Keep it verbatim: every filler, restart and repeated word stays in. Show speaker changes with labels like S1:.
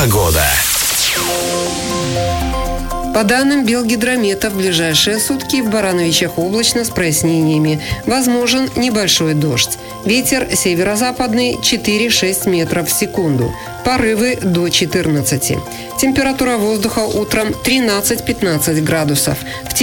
S1: Погода.
S2: По данным Белгидромета, в ближайшие сутки в Барановичах облачно с прояснениями. Возможен небольшой дождь. Ветер северо-западный четыре-шесть метров в секунду. Порывы до четырнадцати. Температура воздуха утром тринадцать-пятнадцать градусов. В